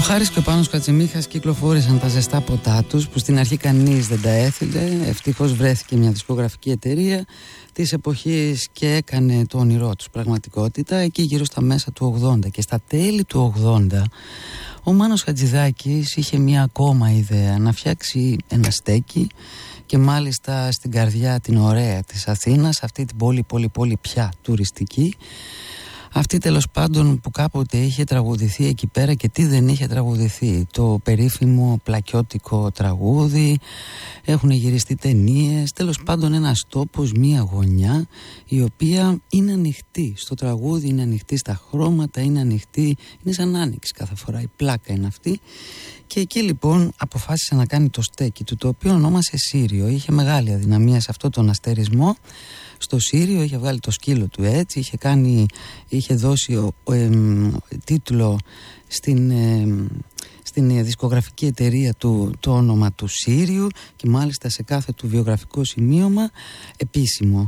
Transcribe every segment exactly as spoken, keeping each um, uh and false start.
Χάρης και ο Πάνος Κατσιμίχας κυκλοφόρησαν τα ζεστά ποτά τους, που στην αρχή κανείς δεν τα έθιλε. Ευτυχώς βρέθηκε μια δισκογραφική εταιρεία της εποχής και έκανε το όνειρό τους πραγματικότητα εκεί γύρω στα μέσα του ογδόντα. Και στα τέλη του ογδόντα ο Μάνος Χατζηδάκης είχε μια ακόμα ιδέα, να φτιάξει ένα στέκι, και μάλιστα στην καρδιά την ωραία της Αθήνας, αυτή την πόλη πόλη πόλη πια τουριστική, αυτή τέλος πάντων που κάποτε είχε τραγουδηθεί εκεί πέρα και τι δεν είχε τραγουδηθεί. Το περίφημο πλακιώτικο τραγούδι, έχουν γυριστεί ταινίες, τέλος πάντων ένας τόπος, μία γωνιά η οποία είναι ανοιχτή στο τραγούδι, είναι ανοιχτή στα χρώματα, είναι ανοιχτή, είναι σαν άνοιξη κάθε φορά, η πλάκα είναι αυτή. Και εκεί λοιπόν αποφάσισε να κάνει το στέκι του, το οποίο ονόμασε Σύριο. Είχε μεγάλη αδυναμία σε αυτό τον αστερισμό. Στο Σύριο είχε βγάλει το σκύλο του έτσι, είχε, κάνει, είχε δώσει ο, ο, ε, τίτλο στην, ε, στην δισκογραφική εταιρεία του το όνομα του Σύριου, και μάλιστα σε κάθε του βιογραφικό σημείωμα επίσημο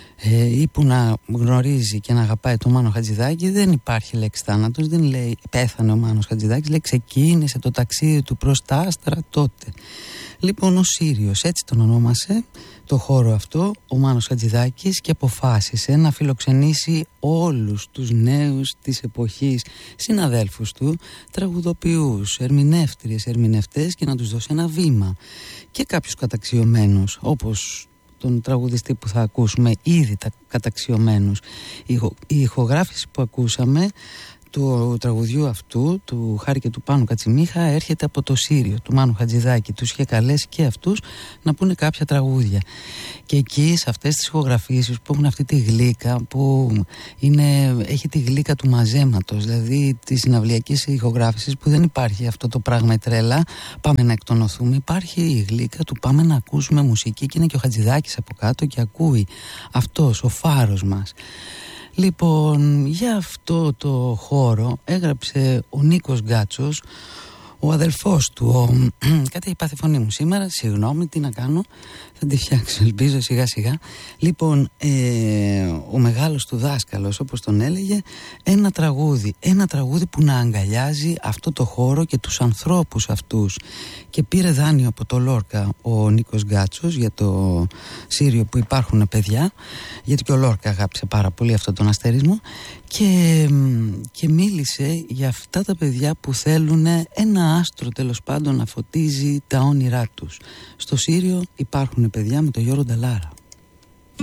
ε, ή που να γνωρίζει και να αγαπάει τον Μάνο Χατζηδάκη δεν υπάρχει λέξη θάνατος, δεν λέει πέθανε ο Μάνος Χατζηδάκης, λέει ξεκίνησε το ταξίδι του προς τα άστρα τότε. Λοιπόν, ο Σύριος, έτσι τον ονόμασε το χώρο αυτό ο Μάνος Χατζηδάκης, και αποφάσισε να φιλοξενήσει όλους τους νέους της εποχής, συναδέλφους του, τραγουδοποιούς, ερμηνεύτριες, ηχογραφητές, και να τους δώσει ένα βήμα, και κάποιους καταξιωμένους όπως τον τραγουδιστή που θα ακούσουμε, ήδη τα καταξιωμένους. Η ηχογράφηση που ακούσαμε του τραγουδιού αυτού, του Χάρη και του Πάνου Κατσιμίχα, έρχεται από το Σύριο του Μάνου Χατζηδάκη. Τους είχε καλέσει και αυτούς να πούνε κάποια τραγούδια. Και εκεί, σε αυτές τις ηχογραφήσεις που έχουν αυτή τη γλύκα, που είναι, έχει τη γλύκα του μαζέματος, δηλαδή της συναυλιακής ηχογράφησης, που δεν υπάρχει αυτό το πράγμα η τρέλα, πάμε να εκτονωθούμε. Υπάρχει η γλύκα του πάμε να ακούσουμε μουσική, και είναι και ο Χατζηδάκης από κάτω και ακούει αυτός ο φάρος μας. Λοιπόν, για αυτό το χώρο έγραψε ο Νίκος Γκάτσος, ο αδελφός του. Ο... Κάτι έχει πάθει η φωνή μου σήμερα, συγγνώμη, τι να κάνω, θα τη φτιάξω, ελπίζω σιγά σιγά. Λοιπόν, ε, ο μεγάλος του δάσκαλος, όπως τον έλεγε, ένα τραγούδι, ένα τραγούδι που να αγκαλιάζει αυτό το χώρο και τους ανθρώπους αυτούς. Και πήρε δάνειο από το Λόρκα ο Νίκος Γκάτσος για το Σύριο που υπάρχουν παιδιά, γιατί και ο Λόρκα αγάπησε πάρα πολύ αυτόν τον αστερισμό, και, και μίλησε για αυτά τα παιδιά που θέλουν ένα άστρο τέλος πάντων να φωτίζει τα όνειρά τους. Στο Σύριο υπάρχουν παιδιά με τον Γιώργο Νταλάρα.